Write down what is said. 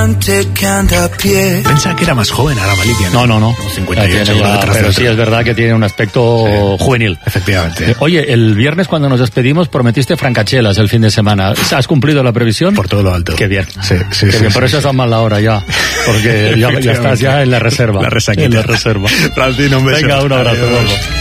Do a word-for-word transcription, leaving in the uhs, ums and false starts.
Pensaba que era más joven ahora Malikia. No, no, no. cincuenta y ocho, ya, pero sí es verdad que tiene un aspecto sí, juvenil. Efectivamente. Oye, el viernes cuando nos despedimos prometiste francachelas el fin de semana. ¿Has cumplido la previsión? Por todo lo alto. Qué bien. Sí, sí, Qué sí, bien. sí, Por eso sí. está mal la hora ya. Porque ya, ya estás ya en la reserva. La resaquita. En la reserva. Francino, un beso. Venga, un abrazo. Adiós.